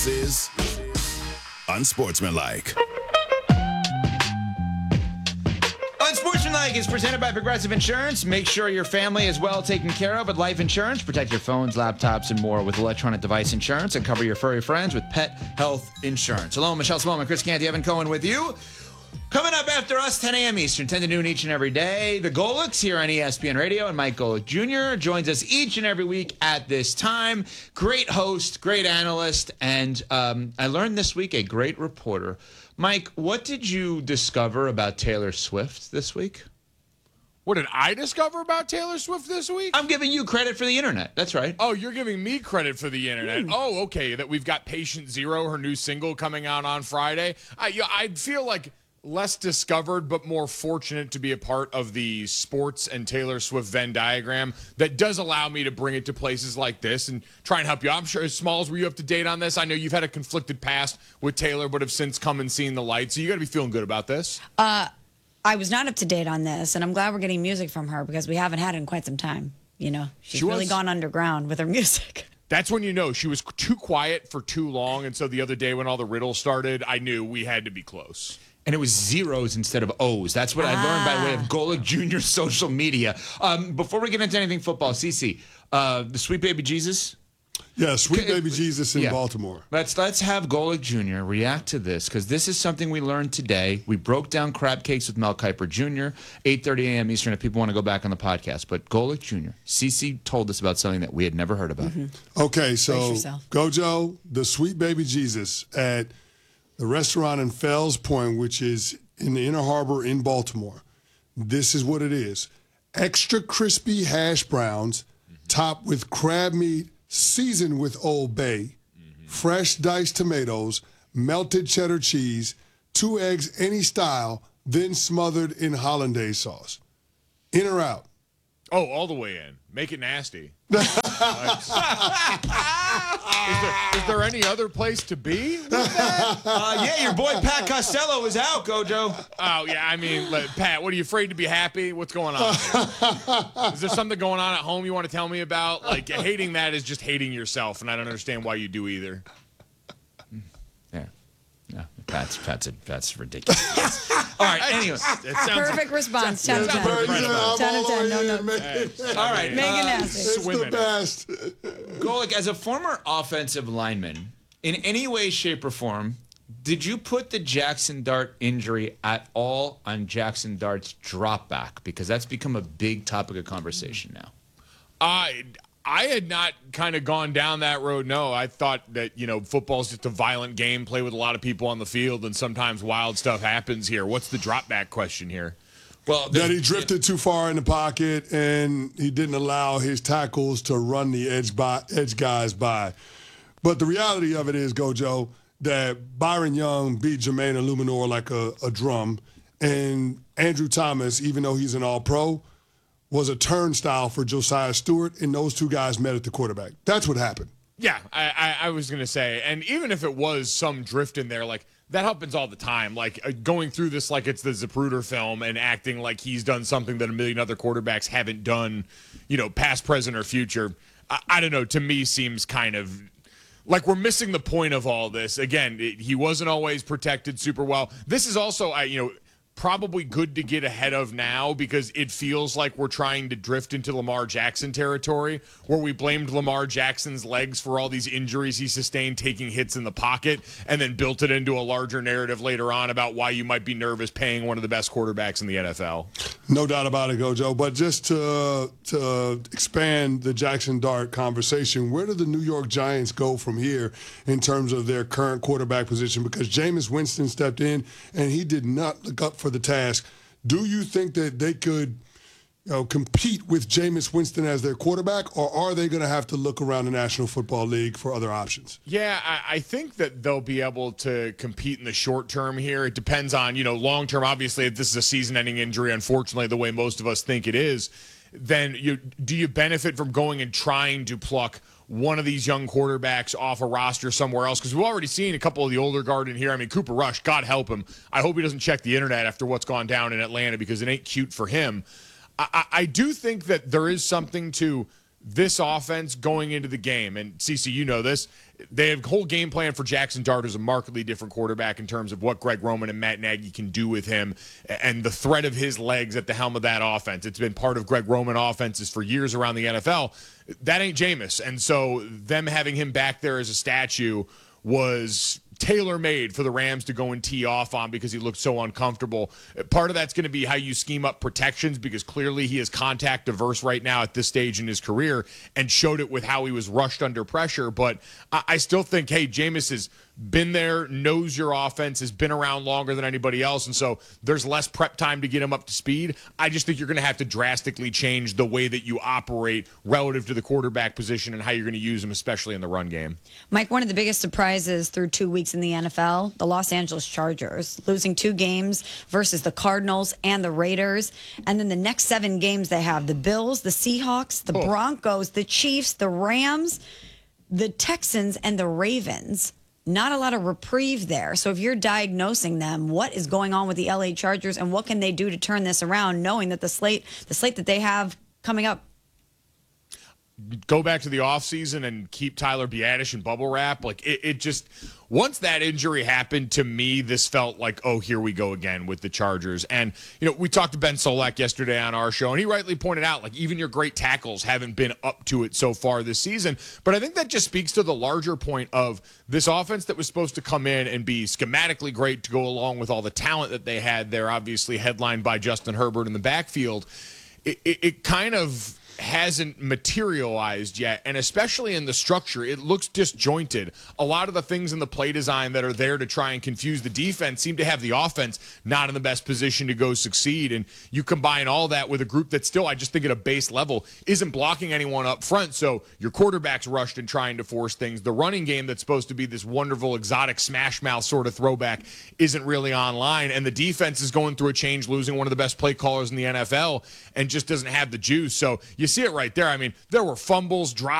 This is Unsportsmanlike. Unsportsmanlike is presented by Progressive Insurance. Make sure your family is well taken care of with life insurance. Protect your phones, laptops, and more with electronic device insurance. And cover your furry friends with pet health insurance. Hello, Michelle Smallman, Chris Canty, Evan Cohen with you. Coming up after us, 10 a.m. Eastern, 10 to noon each and every day. The Golics here on ESPN Radio, and Mike Golic Jr. joins us each and every week at this time. Great host, great analyst, and I learned this week a great reporter. Mike, what did you discover about Taylor Swift this week? What did I discover about Taylor Swift this week? I'm giving you credit for the internet. That's right. Oh, you're giving me credit for the internet. Oh, okay. That we've got Patient Zero, her new single, coming out on Friday. I feel like less discovered, but more fortunate to be a part of the sports and Taylor Swift Venn diagram that does allow me to bring it to places like this and try and help you. I'm sure, Smalls, were you up to date on this? I know you've had a conflicted past with Taylor, but have since come and seen the light. So you got to be feeling good about this. I was not up to date on this, and I'm glad we're getting music from her because we haven't had it in quite some time. You know, she's really gone underground with her music. That's when you know she was too quiet for too long. And so the other day when all the riddles started, I knew we had to be close. And it was zeros instead of O's. That's what I learned by way of Golic Jr. social media. Before we get into anything football, CC, the Sweet Baby Jesus? Yeah, Sweet Baby Jesus in Baltimore. Let's have Golic Jr. react to this, because this is something we learned today. We broke down crab cakes with Mel Kiper Jr., 8:30 a.m. Eastern, if people want to go back on the podcast. But Golic Jr., CC told us about something that we had never heard about. Okay, so Gojo, the Sweet Baby Jesus at the restaurant in Fells Point, which is in the Inner Harbor in Baltimore. This is what it is. Extra crispy hash browns topped with crab meat seasoned with Old Bay, fresh diced tomatoes, melted cheddar cheese, 2 eggs any style, then smothered in hollandaise sauce. In or out? Oh, all the way in. Make it nasty. Is there any other place to be with that? Yeah, your boy Pat Costello is out, Gojo. Oh, yeah, I mean, Pat, what, are you afraid to be happy? What's going on here? Is there something going on at home you want to tell me about? Like, hating that is just hating yourself, and I don't understand why you do either. Yeah, Pat's ridiculous. All right, anyway. Perfect response. 10 of 10. 10 of 10. No. All right. Make it nasty. It's the best. Golic, as a former offensive lineman, in any way, shape, or form, did you put the Jackson Dart injury at all on Jackson Dart's drop back? Because that's become a big topic of conversation now. I had not kind of gone down that road. No, I thought that, football's just a violent game, play with a lot of people on the field, and sometimes wild stuff happens here. What's the drop back question here? Well, that he drifted too far in the pocket and he didn't allow his tackles to run the edge guys by. But the reality of it is, Gojo, that Byron Young beat Jermaine Illuminor like a drum, and Andrew Thomas, even though he's an all-pro, was a turnstile for Josiah Stewart, and those two guys met at the quarterback. That's what happened. Yeah, I was going to say, and even if it was some drift in there, like, that happens all the time. Like, going through this like it's the Zapruder film and acting like he's done something that a million other quarterbacks haven't done, past, present, or future. I don't know, to me seems kind of like we're missing the point of all this. Again, he wasn't always protected super well. This is also, probably good to get ahead of now because it feels like we're trying to drift into Lamar Jackson territory where we blamed Lamar Jackson's legs for all these injuries he sustained taking hits in the pocket and then built it into a larger narrative later on about why you might be nervous paying one of the best quarterbacks in the NFL. No doubt about it, Gojo. But just to expand the Jackson Dart conversation, where do the New York Giants go from here in terms of their current quarterback position? Because Jameis Winston stepped in and he did not look up for the task. Do you think that they could compete with Jameis Winston as their quarterback, or are they going to have to look around the National Football League for other options? Yeah, I think that they'll be able to compete in the short term here. It depends on, long term. Obviously, if this is a season-ending injury, unfortunately, the way most of us think it is, then do you benefit from going and trying to pluck one of these young quarterbacks off a roster somewhere else? Because we've already seen a couple of the older guard in here. I mean, Cooper Rush, God help him. I hope he doesn't check the internet after what's gone down in Atlanta because it ain't cute for him. I do think that there is something to this offense going into the game, and CeCe, you know this, they have a whole game plan for Jackson Dart, who's a markedly different quarterback in terms of what Greg Roman and Matt Nagy can do with him and the threat of his legs at the helm of that offense. It's been part of Greg Roman offenses for years around the NFL. That ain't Jameis. And so them having him back there as a statue was tailor-made for the Rams to go and tee off on because he looked so uncomfortable. Part of that's going to be how you scheme up protections, because clearly he is contact averse right now at this stage in his career and showed it with how he was rushed under pressure. But I still think, hey, Jameis has been there, knows your offense, has been around longer than anybody else, and so there's less prep time to get him up to speed. I just think you're going to have to drastically change the way that you operate relative to the quarterback position and how you're going to use him, especially in the run game. Mike, one of the biggest surprises through 2 weeks in the NFL, the Los Angeles Chargers, losing 2 games versus the Cardinals and the Raiders. And then the next 7 games they have the Bills, the Seahawks, the Broncos, the Chiefs, the Rams, the Texans, and the Ravens. Not a lot of reprieve there. So if you're diagnosing them, what is going on with the LA Chargers and what can they do to turn this around, knowing that the slate that they have coming up? Go back to the offseason and keep Tyler Biadasz in bubble wrap. Like it just, once that injury happened, to me, this felt like, oh, here we go again with the Chargers. And, you know, we talked to Ben Solak yesterday on our show, and he rightly pointed out, like, even your great tackles haven't been up to it so far this season. But I think that just speaks to the larger point of this offense that was supposed to come in and be schematically great to go along with all the talent that they had there, obviously headlined by Justin Herbert in the backfield. It kind of hasn't materialized yet, and especially in the structure, it looks disjointed. A lot of the things in the play design that are there to try and confuse the defense seem to have the offense not in the best position to go succeed, and you combine all that with a group that still, I just think at a base level, isn't blocking anyone up front, so your quarterback's rushed and trying to force things. The running game that's supposed to be this wonderful, exotic smash mouth sort of throwback isn't really online, and the defense is going through a change, losing one of the best play callers in the NFL, and just doesn't have the juice. So you see it right there. I mean, there were fumbles, drops,